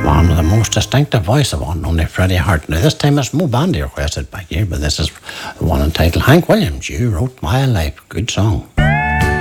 one with the most distinctive voice of one, only Freddie Hart. Now this time it's Mo Bandy requested back here, but this is the one entitled Hank Williams, You Wrote My Life. Good song.